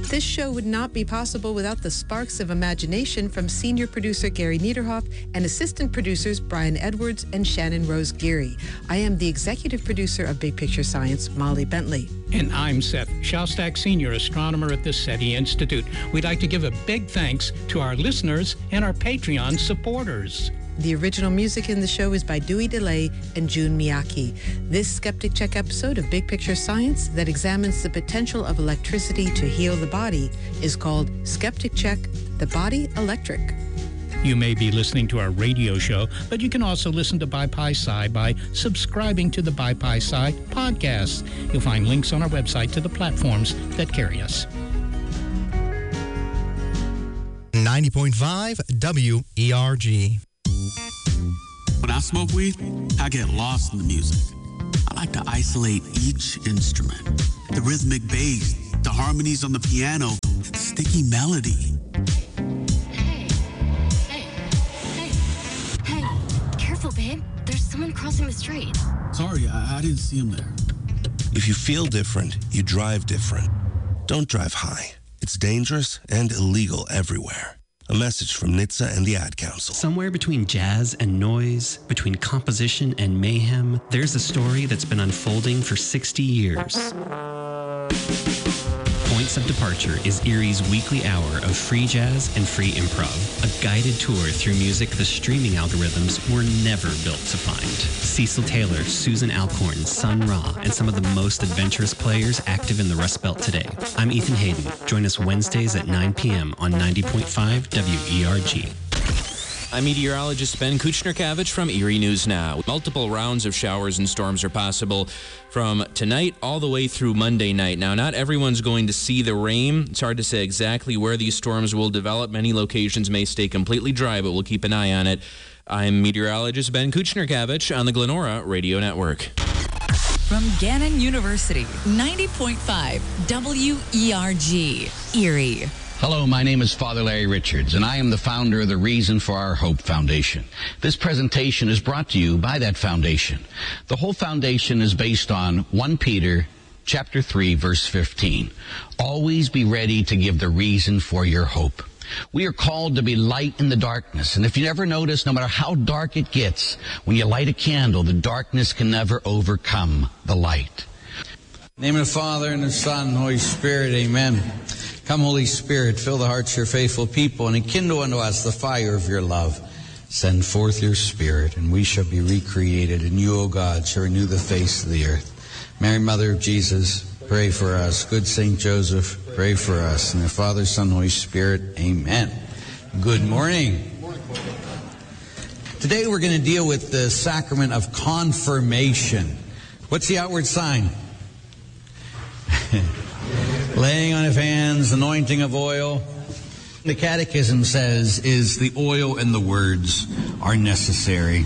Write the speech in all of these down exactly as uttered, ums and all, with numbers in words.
This show would not be possible without the sparks of imagination from senior producer Gary Niederhoff and assistant producers Brian Edwards and Shannon Rose Geary. I am the executive producer of Big Picture Science, Molly Bentley. And I'm Seth Shostak, senior astronomer at the SETI Institute. We'd like to give a big thanks to our listeners and our Patreon supporters. The original music in the show is by Dewey DeLay and June Miyake. This Skeptic Check episode of Big Picture Science that examines the potential of electricity to heal the body is called Skeptic Check, The Body Electric. You may be listening to our radio show, but you can also listen to BiPi-Sci by subscribing to the BiPi-Sci podcast. You'll find links on our website to the platforms that carry us. ninety point five W E R G. When I smoke weed, I get lost in the music. I like to isolate each instrument. The rhythmic bass, the harmonies on the piano, the sticky melody. Hey, hey, hey, hey, careful, babe. There's someone crossing the street. Sorry, I, I didn't see him there. If you feel different, you drive different. Don't drive high. It's dangerous and illegal everywhere. A message from N H T S A and the Ad Council. Somewhere between jazz and noise, between composition and mayhem, there's a story that's been unfolding for sixty years. Points of Departure is Erie's weekly hour of free jazz and free improv, a guided tour through music the streaming algorithms were never built to find. Cecil Taylor, Susan Alcorn, Sun Ra, and some of the most adventurous players active in the Rust Belt today. I'm Ethan Hayden. Join us Wednesdays at nine p.m. on ninety point five W E R G. I'm meteorologist Ben Kuchner-Kavich from Erie News Now. Multiple rounds of showers and storms are possible from tonight all the way through Monday night. Now, not everyone's going to see the rain. It's hard to say exactly where these storms will develop. Many locations may stay completely dry, but we'll keep an eye on it. I'm meteorologist Ben Kuchner-Kavich on the Glenora Radio Network. From Gannon University, ninety point five W E R G, Erie. Hello, my name is Father Larry Richards, and I am the founder of the Reason for Our Hope Foundation. This presentation is brought to you by that foundation. The whole foundation is based on First Peter chapter three, verse fifteen. Always be ready to give the reason for your hope. We are called to be light in the darkness, and if you never notice, no matter how dark it gets, when you light a candle, the darkness can never overcome the light. In the name of the Father, and the Son, and the Holy Spirit, amen. Come, Holy Spirit, fill the hearts of your faithful people, and enkindle unto us the fire of your love. Send forth your Spirit, and we shall be recreated, and you, O God, shall renew the face of the earth. Mary, Mother of Jesus, pray for us. Good Saint Joseph, pray for us. And the Father, Son, Holy Spirit, amen. Good morning. Today we're going to deal with the sacrament of confirmation. What's the outward sign? Laying on of hands, anointing of oil. The Catechism says is the oil and the words are necessary.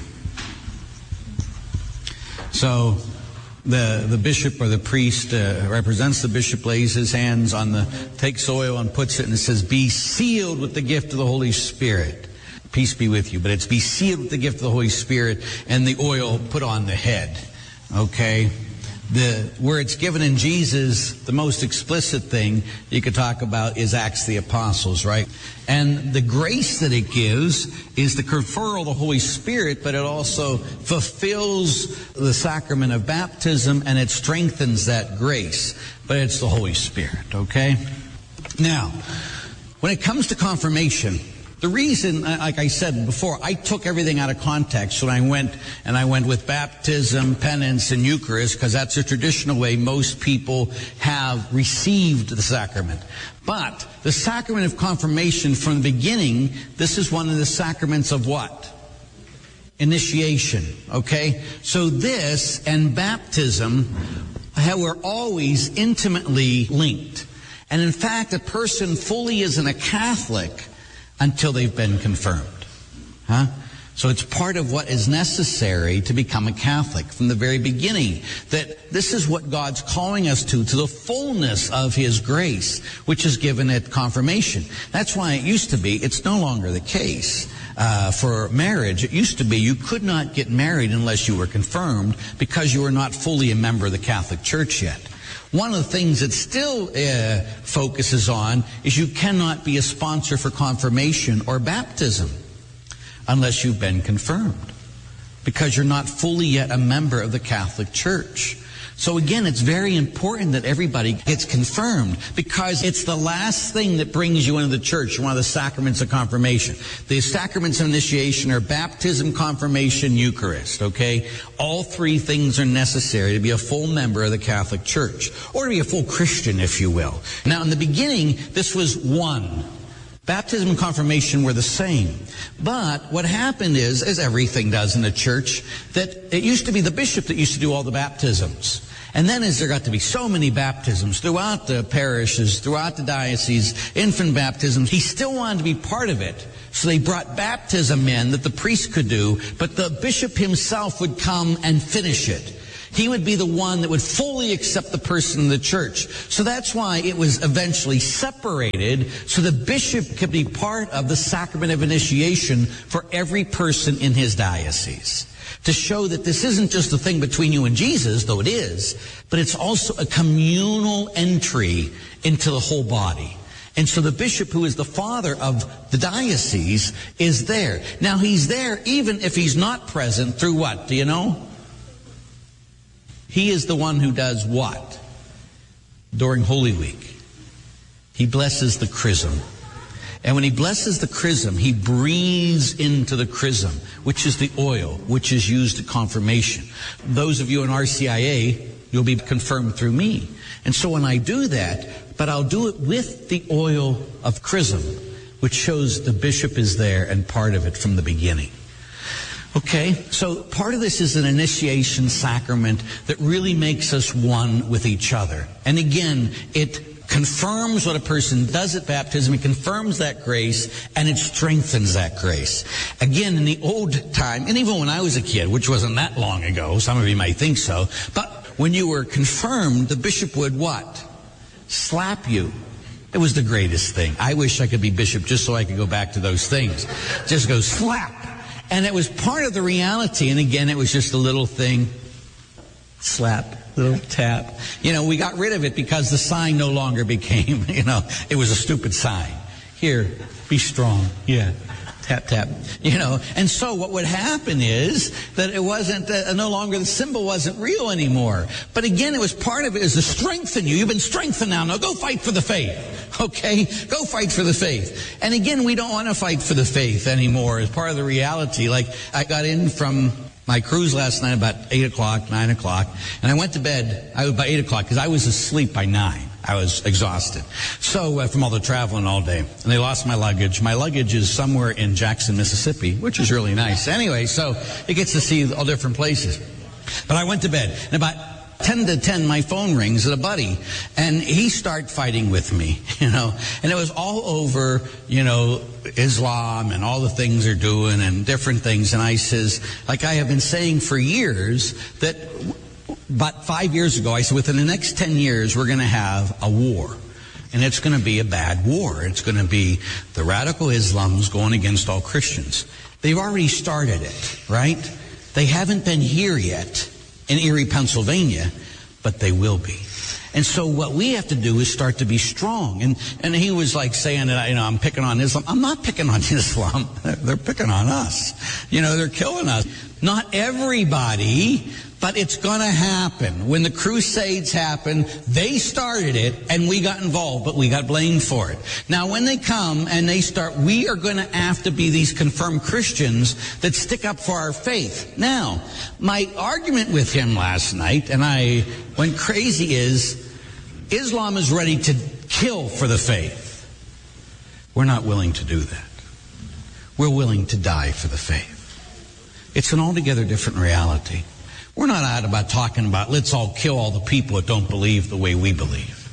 So the the bishop or the priest uh, represents the bishop, lays his hands on the, takes oil and puts it, and it says, be sealed with the gift of the Holy Spirit. Peace be with you. But it's be sealed with the gift of the Holy Spirit, and the oil put on the head. Okay? The, where it's given in Jesus, the most explicit thing you could talk about is Acts of the Apostles, right? And the grace that it gives is the conferral of the Holy Spirit, but it also fulfills the sacrament of baptism, and it strengthens that grace. But it's the Holy Spirit, okay? Now, when it comes to confirmation, the reason, like I said before, I took everything out of context when I went and I went with baptism, penance, and Eucharist, because that's the traditional way most people have received the sacrament. But the sacrament of confirmation from the beginning, this is one of the sacraments of what? Initiation, okay? So this and baptism were always intimately linked. And in fact, a person fully isn't a Catholic until they've been confirmed. Huh? So it's part of what is necessary to become a Catholic from the very beginning. That this is what God's calling us to, to the fullness of His grace, which is given at confirmation. That's why it used to be, it's no longer the case. Uh, for marriage, it used to be you could not get married unless you were confirmed because you were not fully a member of the Catholic Church yet. One of the things it still uh, focuses on is you cannot be a sponsor for confirmation or baptism unless you've been confirmed, because you're not fully yet a member of the Catholic Church. So again, it's very important that everybody gets confirmed, because it's the last thing that brings you into the church, one of the sacraments of confirmation. The sacraments of initiation are baptism, confirmation, Eucharist, okay? All three things are necessary to be a full member of the Catholic Church, or to be a full Christian, if you will. Now, in the beginning, this was one. Baptism and confirmation were the same. But what happened is, as everything does in the church, that it used to be the bishop that used to do all the baptisms. And then as there got to be so many baptisms throughout the parishes, throughout the diocese, infant baptisms, he still wanted to be part of it. So they brought baptism in that the priest could do, but the bishop himself would come and finish it. He would be the one that would fully accept the person in the church. So that's why it was eventually separated, so the bishop could be part of the sacrament of initiation for every person in his diocese, to show that this isn't just a thing between you and Jesus, though it is, but it's also a communal entry into the whole body. And so the bishop, who is the father of the diocese, is there. Now, he's there even if he's not present through what? Do you know? He is the one who does what? During Holy Week, he blesses the chrism. And when he blesses the chrism, he breathes into the chrism, which is the oil, which is used at confirmation. Those of you in R C I A, you'll be confirmed through me. And so when I do that, but I'll do it with the oil of chrism, which shows the bishop is there and part of it from the beginning. Okay, so part of this is an initiation sacrament that really makes us one with each other. And again, it confirms what a person does at baptism, it confirms that grace, and it strengthens that grace. Again, in the old time, and even when I was a kid, which wasn't that long ago, some of you might think so, but when you were confirmed, the bishop would what? Slap you. It was the greatest thing. I wish I could be bishop just so I could go back to those things. Just go slap. And it was part of the reality. And again, it was just a little thing. Slap, little tap. You know, we got rid of it because the sign no longer became, you know, it was a stupid sign. Here, be strong. Yeah. Tap, tap. You know, and so what would happen is that it wasn't, uh, no longer, the symbol wasn't real anymore. But again, it was part of it is to strengthen you. You've been strengthened now. Now go fight for the faith. Okay? Go fight for the faith. And again, we don't want to fight for the faith anymore as part of the reality. Like, I got in from my cruise last night about eight o'clock, nine o'clock, and I went to bed I was by eight o'clock because I was asleep by nine. I was exhausted. So uh, from all the traveling all day. And they lost my luggage. My luggage is somewhere in Jackson, Mississippi, which is really nice. Anyway, so it gets to see all different places. But I went to bed. And about ten to ten, my phone rings at a buddy. And he started fighting with me, you know. And it was all over, you know, Islam and all the things they're doing and different things. And I says, like I have been saying for years, that about five years ago, I said, within the next ten years, we're going to have a war. And it's going to be a bad war. It's going to be the radical Islams going against all Christians. They've already started it, right? They haven't been here yet in Erie, Pennsylvania, but they will be. And so what we have to do is start to be strong. And and he was like saying that, you know, I'm picking on Islam. I'm not picking on Islam. They're picking on us. You know, they're killing us. Not everybody, but it's going to happen. When the Crusades happened, they started it, and we got involved, but we got blamed for it. Now, when they come and they start, we are going to have to be these confirmed Christians that stick up for our faith. Now, my argument with him last night, and I went crazy, is Islam is ready to kill for the faith. We're not willing to do that. We're willing to die for the faith. It's an altogether different reality. We're not out about talking about let's all kill all the people that don't believe the way we believe.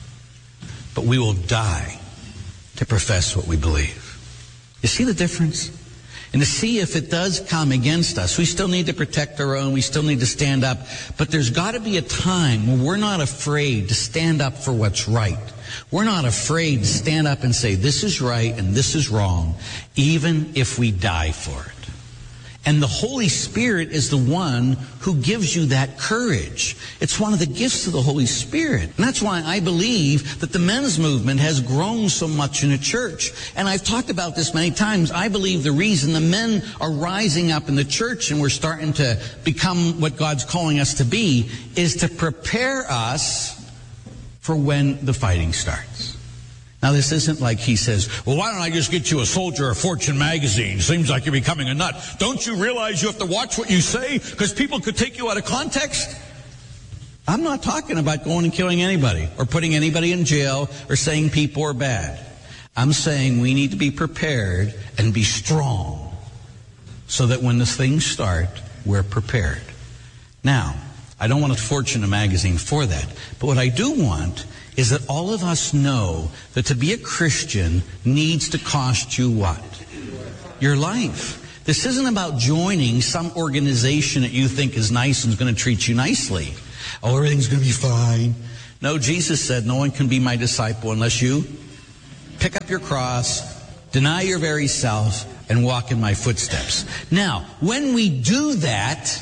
But we will die to profess what we believe. You see the difference? And to see if it does come against us, we still need to protect our own. We still need to stand up. But there's got to be a time when we're not afraid to stand up for what's right. We're not afraid to stand up and say this is right and this is wrong, even if we die for it. And the Holy Spirit is the one who gives you that courage. It's one of the gifts of the Holy Spirit. And that's why I believe that the men's movement has grown so much in the church. And I've talked about this many times. I believe the reason the men are rising up in the church and we're starting to become what God's calling us to be is to prepare us for when the fighting starts. Now, this isn't like he says, well, why don't I just get you a Soldier or Fortune magazine? Seems like you're becoming a nut. Don't you realize you have to watch what you say because people could take you out of context? I'm not talking about going and killing anybody or putting anybody in jail or saying people are bad. I'm saying we need to be prepared and be strong so that when the things start, we're prepared. Now, I don't want a Fortune magazine for that, but what I do want is that all of us know that to be a Christian needs to cost you what? Your life. This isn't about joining some organization that you think is nice and is going to treat you nicely. Oh, everything's going to be fine. No, Jesus said no one can be my disciple unless you pick up your cross, deny your very self, and walk in my footsteps. Now, when we do that,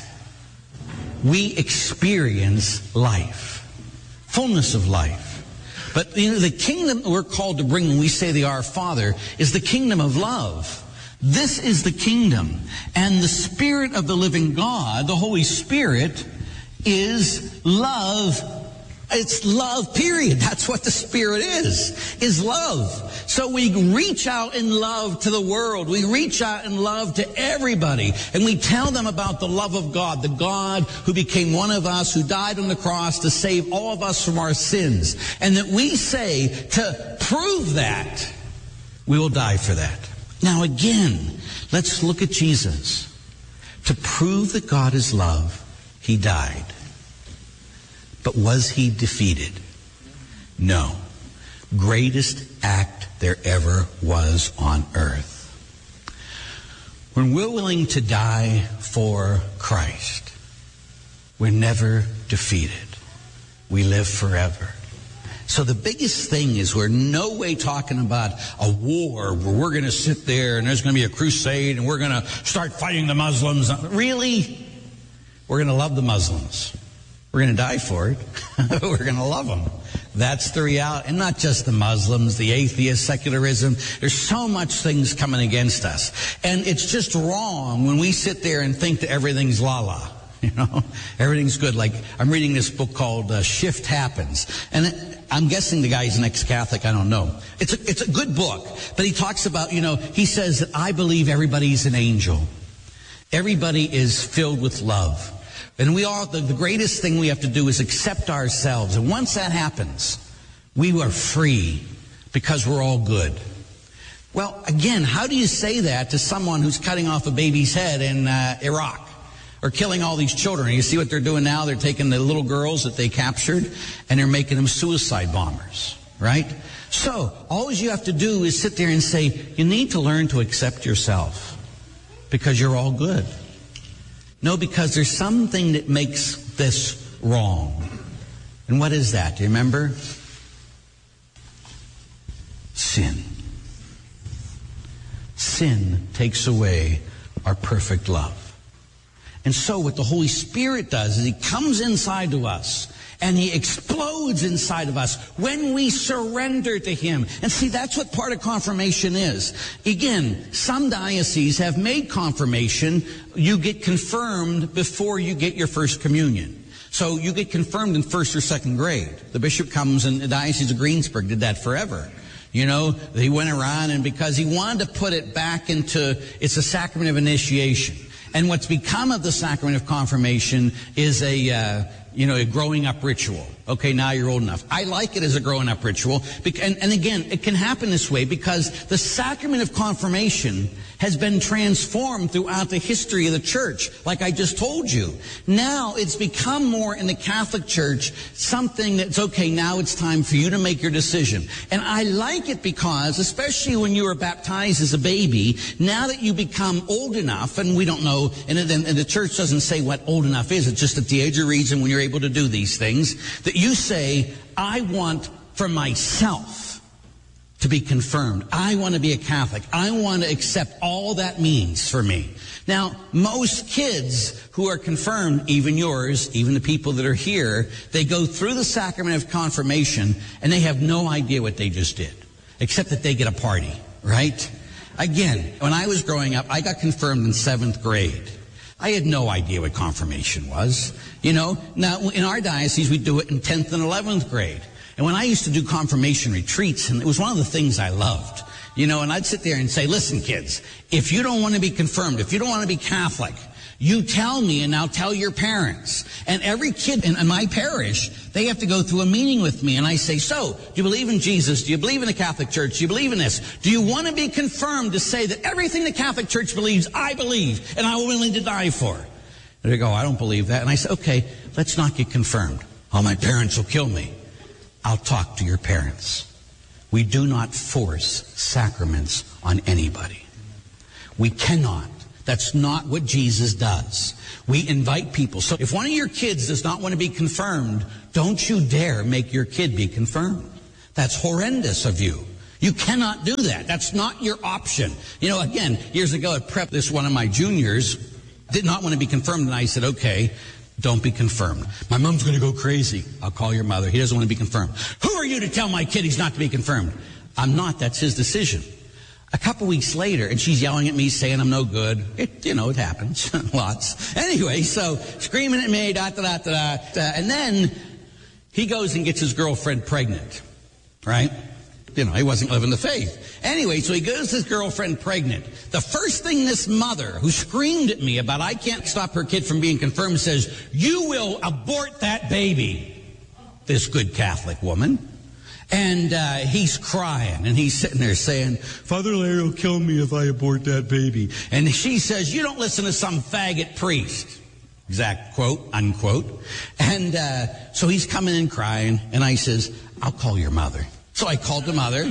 we experience life, fullness of life. But you know, the kingdom we're called to bring when we say the Our Father is the kingdom of love. This is the kingdom. And the Spirit of the living God, the Holy Spirit, is love. It's love, period. That's what the Spirit is, is love. So we reach out in love to the world. We reach out in love to everybody. And we tell them about the love of God, the God who became one of us, who died on the cross to save all of us from our sins. And that we say, to prove that, we will die for that. Now again, let's look at Jesus. To prove that God is love, he died. But was he defeated? No. Greatest act there ever was on earth. When we're willing to die for Christ, we're never defeated. We live forever. So the biggest thing is we're no way talking about a war where we're going to sit there and there's going to be a crusade and we're going to start fighting the Muslims. Really? We're going to love the Muslims. We're going to die for it. We're going to love them. That's the reality. And not just the Muslims, the atheists, secularism. There's so much things coming against us. And it's just wrong when we sit there and think that everything's la-la. You know, everything's good. Like, I'm reading this book called uh, Shift Happens. And it, I'm guessing the guy's an ex-Catholic. I don't know. It's a, it's a good book. But he talks about, you know, he says that I believe everybody's an angel. Everybody is filled with love. And we all, the, the greatest thing we have to do is accept ourselves. And once that happens, we are free because we're all good. Well, again, how do you say that to someone who's cutting off a baby's head in uh, Iraq or killing all these children? You see what they're doing now? They're taking the little girls that they captured and they're making them suicide bombers, right? So all you have to do is sit there and say, you need to learn to accept yourself because you're all good. No, because there's something that makes this wrong. And what is that? Do you remember? Sin. Sin takes away our perfect love. And so what the Holy Spirit does is he comes inside to us and he explodes inside of us when we surrender to him. And see, that's what part of confirmation is. Again, some dioceses have made confirmation, you get confirmed before you get your first communion. So you get confirmed in first or second grade. The bishop comes, and the Diocese of Greensburg did that forever. You know, he went around, and because he wanted to put it back into, it's a sacrament of initiation. And what's become of the sacrament of confirmation is a, uh, you know, a growing up ritual. Okay, now you're old enough. I like it as a growing up ritual. And, and again, it can happen this way because the sacrament of confirmation has been transformed throughout the history of the church, like I just told you. Now it's become more in the Catholic Church something that's, okay, now it's time for you to make your decision. And I like it because, especially when you were baptized as a baby, now that you become old enough, and we don't know, and, and, and the church doesn't say what old enough is, it's just at the age of reason when you're able to do these things, that you say, I want for myself to be confirmed. I want to be a Catholic. I want to accept all that means for me. Now, most kids who are confirmed, even yours, even the people that are here, they go through the sacrament of confirmation and they have no idea what they just did, except that they get a party, right? Again, when I was growing up, I got confirmed in seventh grade. I had no idea what confirmation was. You know, now in our diocese, we do it in tenth and eleventh grade. And when I used to do confirmation retreats, and it was one of the things I loved, you know, and I'd sit there and say, listen, kids, if you don't want to be confirmed, if you don't want to be Catholic, you tell me and I'll tell your parents. And every kid in, in my parish, they have to go through a meeting with me. And I say, so, do you believe in Jesus? Do you believe in the Catholic Church? Do you believe in this? Do you want to be confirmed to say that everything the Catholic Church believes, I believe, and I'm willing to die for? And they go, I don't believe that. And I say, okay, let's not get confirmed. Oh, my parents will kill me. I'll talk to your parents. We do not force sacraments on anybody. We cannot. That's not what Jesus does. We invite people. So if one of your kids does not want to be confirmed, don't you dare make your kid be confirmed. That's horrendous of you. You cannot do that. That's not your option. You know, again, years ago at prep, this one of my juniors did not want to be confirmed, and I said, okay, don't be confirmed. My mom's going to go crazy. I'll call your mother. He doesn't want to be confirmed. Who are you to tell my kid he's not to be confirmed? I'm not. That's his decision. A couple weeks later, and she's yelling at me, saying I'm no good. It, you know, it happens. Lots. Anyway, so screaming at me, da, da, da, da, da. And then he goes and gets his girlfriend pregnant, right? You know, he wasn't living the faith. Anyway, so he gets his girlfriend pregnant. The first thing this mother, who screamed at me about I can't stop her kid from being confirmed, says, you will abort that baby. This good Catholic woman. And uh, he's crying, and he's sitting there saying, Father Larry will kill me if I abort that baby. And she says, you don't listen to some faggot priest. Exact quote, unquote. And uh, so he's coming in crying, and I says, I'll call your mother. So I called the mother.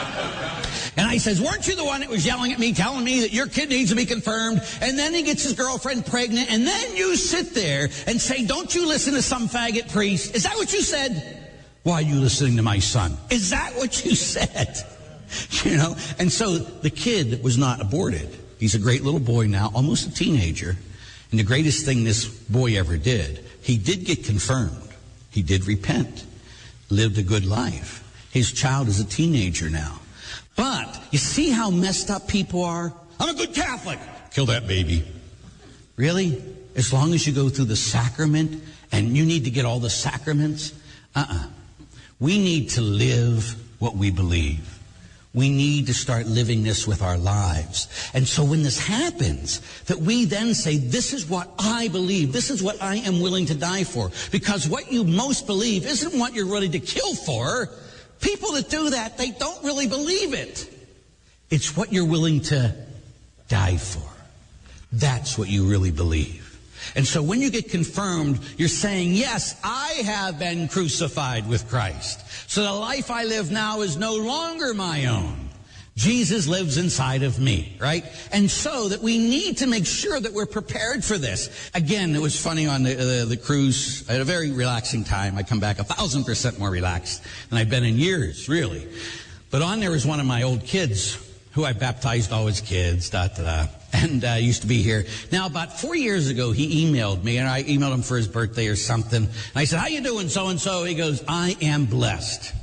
And I says, weren't you the one that was yelling at me, telling me that your kid needs to be confirmed? And then he gets his girlfriend pregnant, and then you sit there and say, don't you listen to some faggot priest? Is that what you said? Why are you listening to my son? Is that what you said? You know? And so the kid was not aborted. He's a great little boy now, almost a teenager. And the greatest thing this boy ever did, he did get confirmed. He did repent, lived a good life. His child is a teenager now. But you see how messed up people are? I'm a good Catholic. Kill that baby. Really? As long as you go through the sacrament and you need to get all the sacraments? Uh-uh. We need to live what we believe. We need to start living this with our lives. And so when this happens, that we then say, this is what I believe. This is what I am willing to die for. Because what you most believe isn't what you're ready to kill for. People that do that, they don't really believe it. It's what you're willing to die for. That's what you really believe. And so when you get confirmed, you're saying, yes, I have been crucified with Christ. So the life I live now is no longer my own. Jesus lives inside of me, right? And so that we need to make sure that we're prepared for this. Again, it was funny on the, the, the cruise. I had a very relaxing time. I come back a thousand percent more relaxed than I've been in years, really. But on there was one of my old kids who I baptized all his kids, da, da, da, and uh, used to be here. Now, about four years ago, he emailed me, and I emailed him for his birthday or something. And I said, how you doing, so-and-so? He goes, I am blessed.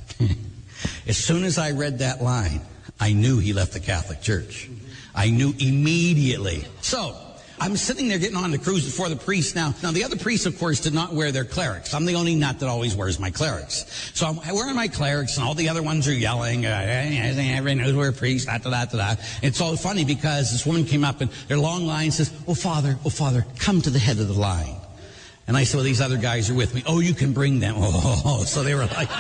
As soon as I read that line, I knew he left the Catholic Church. I knew immediately. So I'm sitting there getting on the cruise before the priest now. Now, the other priests, of course, did not wear their clerics. I'm the only nut that always wears my clerics. So I'm wearing my clerics, and all the other ones are yelling, uh, everybody knows we're a priest, da, da, da, da, da. It's all funny because this woman came up, and their long line says, oh, Father, oh, Father, come to the head of the line. And I said, well, these other guys are with me. Oh, you can bring them. Oh, so they were like...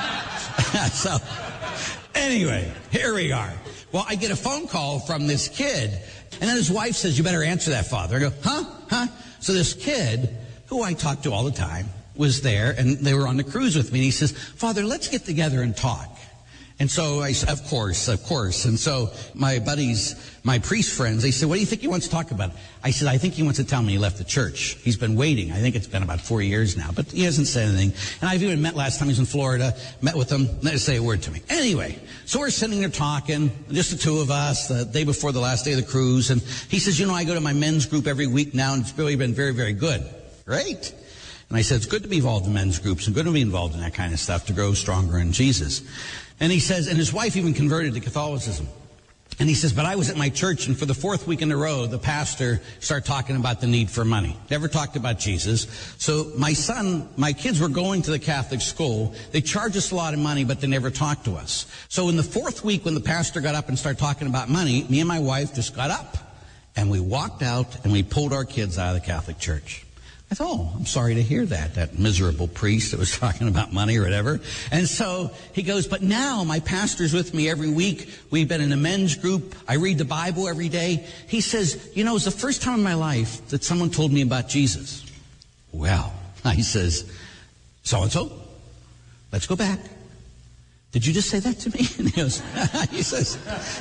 so... Anyway, here we are. Well, I get a phone call from this kid, and then his wife says, you better answer that, Father. I go, huh? Huh? So this kid, who I talk to all the time, was there, and they were on the cruise with me, and he says, Father, let's get together and talk. And so I said, of course, of course. And so my buddies, my priest friends, they said, what do you think he wants to talk about? I said, I think he wants to tell me he left the church. He's been waiting. I think it's been about four years now, but he hasn't said anything. And I've even met last time he was in Florida, met with him, and they didn't say a word to me. Anyway, so we're sitting there talking, just the two of us, the day before the last day of the cruise. And he says, you know, I go to my men's group every week now, and it's really been very, very good. Great. And I said, it's good to be involved in men's groups and good to be involved in that kind of stuff to grow stronger in Jesus. And he says, and his wife even converted to Catholicism. And he says, but I was at my church, and for the fourth week in a row, the pastor started talking about the need for money. Never talked about Jesus. So my son, my kids were going to the Catholic school. They charged us a lot of money, but they never talked to us. So in the fourth week, when the pastor got up and started talking about money, me and my wife just got up, and we walked out, and we pulled our kids out of the Catholic church. I thought, oh, I'm sorry to hear that, that miserable priest that was talking about money or whatever. And so he goes, but now my pastor's with me every week. We've been in a men's group. I read the Bible every day. He says, you know, it's the first time in my life that someone told me about Jesus. Well, I says, so-and-so, let's go back. Did you just say that to me? And he goes, he says,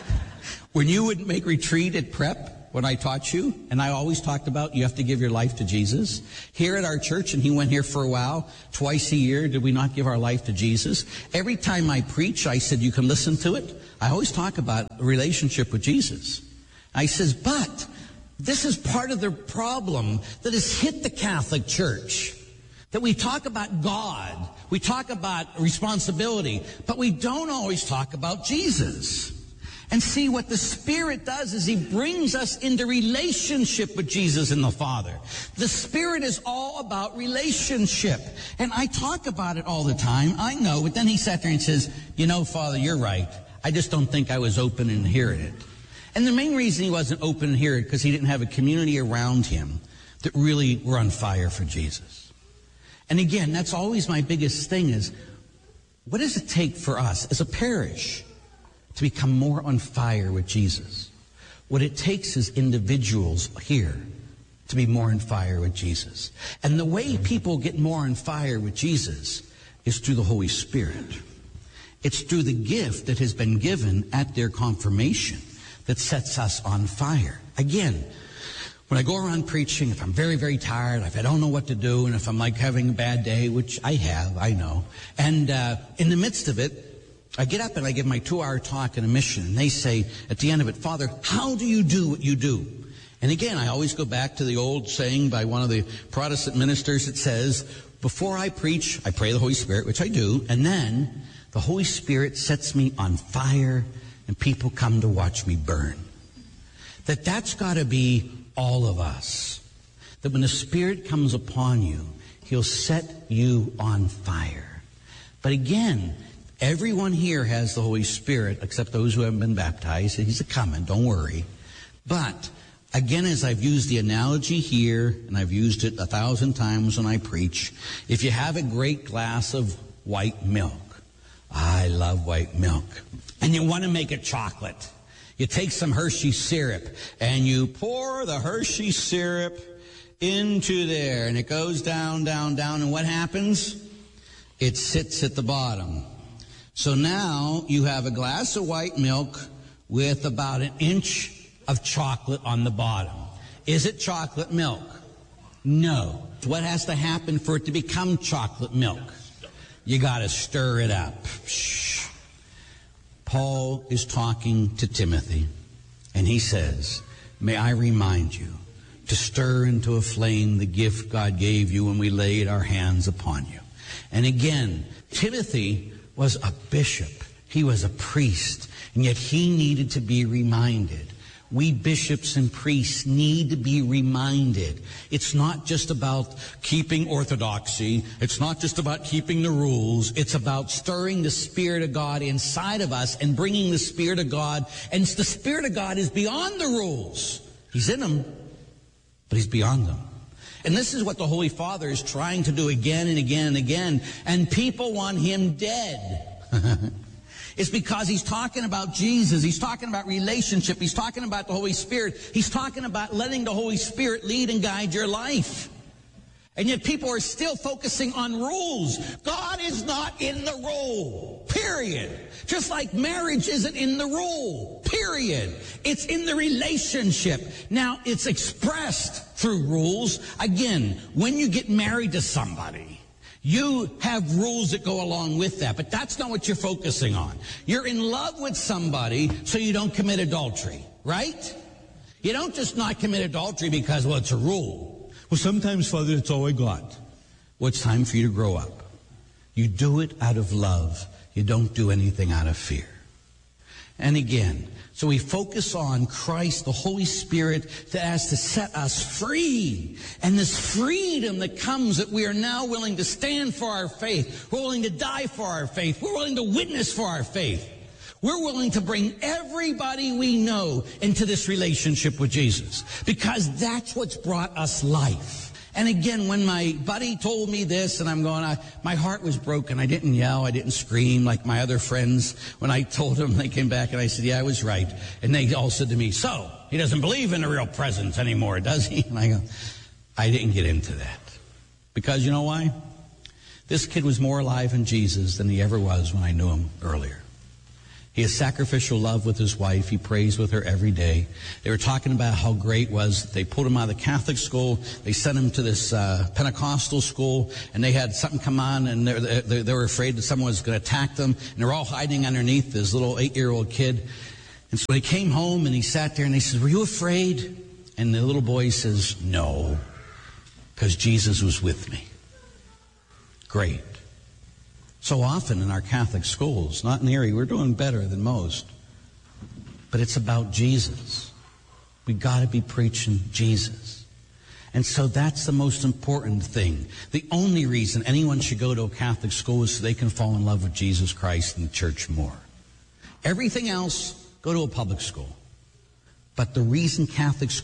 when you would make retreat at prep, when I taught you, and I always talked about you have to give your life to Jesus. Here at our church, and he went here for a while, twice a year, did we not give our life to Jesus? Every time I preach, I said, you can listen to it. I always talk about a relationship with Jesus. I says, but this is part of the problem that has hit the Catholic Church. That we talk about God, we talk about responsibility, but we don't always talk about Jesus. And see, what the Spirit does is he brings us into relationship with Jesus and the Father. The Spirit is all about relationship. And I talk about it all the time, I know, but then he sat there and says, you know, Father, you're right. I just don't think I was open and hearing it. And the main reason he wasn't open and hearing it because he didn't have a community around him that really were on fire for Jesus. And again, that's always my biggest thing is, what does it take for us as a parish to become more on fire with Jesus? What it takes is individuals here to be more on fire with Jesus. And the way people get more on fire with Jesus is through the Holy Spirit. It's through the gift that has been given at their confirmation that sets us on fire. Again, when I go around preaching, if I'm very, very tired, if I don't know what to do, and if I'm like having a bad day, which I have, I know, and uh, in the midst of it, I get up and I give my two-hour talk in a mission, and they say at the end of it, Father, how do you do what you do? And again, I always go back to the old saying by one of the Protestant ministers that says, before I preach, I pray the Holy Spirit, which I do, and then the Holy Spirit sets me on fire, and people come to watch me burn. That that's got to be all of us. That when the Spirit comes upon you, he'll set you on fire. But again, everyone here has the Holy Spirit, except those who haven't been baptized. He's a coming, don't worry. But, again, as I've used the analogy here, and I've used it a thousand times when I preach, if you have a great glass of white milk, I love white milk, and you want to make it chocolate, you take some Hershey syrup, and you pour the Hershey syrup into there, and it goes down, down, down, and what happens? It sits at the bottom. So now you have a glass of white milk with about an inch of chocolate on the bottom. Is it chocolate milk? No. What has to happen for it to become chocolate milk? You got to stir it up. Shh. Paul is talking to Timothy, and he says, may I remind you to stir into a flame the gift God gave you when we laid our hands upon you. And again, Timothy was a bishop. He was a priest. And yet he needed to be reminded. We bishops and priests need to be reminded. It's not just about keeping orthodoxy. It's not just about keeping the rules. It's about stirring the Spirit of God inside of us and bringing the Spirit of God. And the Spirit of God is beyond the rules. He's in them, but he's beyond them. And this is what the Holy Father is trying to do again and again and again. And people want him dead. It's because he's talking about Jesus. He's talking about relationship. He's talking about the Holy Spirit. He's talking about letting the Holy Spirit lead and guide your life. And yet people are still focusing on rules. God is not in the rule, period. Just like marriage isn't in the rule, period. It's in the relationship. Now, it's expressed through rules. Again, when you get married to somebody, you have rules that go along with that, but that's not what you're focusing on. You're in love with somebody so you don't commit adultery, right? You don't just not commit adultery because, well, it's a rule. Well, sometimes, Father, that's all I got. Well, it's time for you to grow up. You do it out of love. You don't do anything out of fear. And again, so we focus on Christ, the Holy Spirit, that has to set us free. And this freedom that comes that we are now willing to stand for our faith. We're willing to die for our faith. We're willing to witness for our faith. We're willing to bring everybody we know into this relationship with Jesus because that's what's brought us life. And again, when my buddy told me this, and I'm going, I, my heart was broken. I didn't yell. I didn't scream like my other friends. When I told them, they came back and I said, yeah, I was right. And they all said to me, so he doesn't believe in the real presence anymore, does he? And I go, I didn't get into that. Because you know why? This kid was more alive in Jesus than he ever was when I knew him earlier. He has sacrificial love with his wife. He prays with her every day. They were talking about how great it was that they pulled him out of the Catholic school. They sent him to this uh, Pentecostal school, and they had something come on, and they, they, they were afraid that someone was going to attack them. And they're all hiding underneath this little eight-year-old kid. And so he came home, and he sat there, and he says, were you afraid? And the little boy says, no, because Jesus was with me. Great. So often in our Catholic schools, not in Erie, we're doing better than most. But it's about Jesus. We got to be preaching Jesus. And so that's the most important thing. The only reason anyone should go to a Catholic school is so they can fall in love with Jesus Christ and the church more. Everything else, go to a public school. But the reason Catholic schools